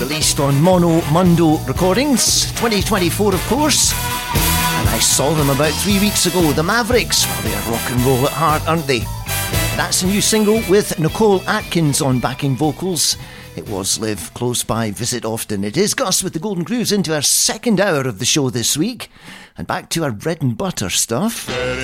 Released on Mono Mundo Recordings, 2024 of course. And I saw them about 3 weeks ago, the Mavericks. Well, they are rock and roll at heart, aren't they? That's a new single with Nicole Atkins on backing vocals. It was Live Close By, Visit Often. It is Gus with the Golden Grooves into our second hour of the show this week. And back to our bread and butter stuff.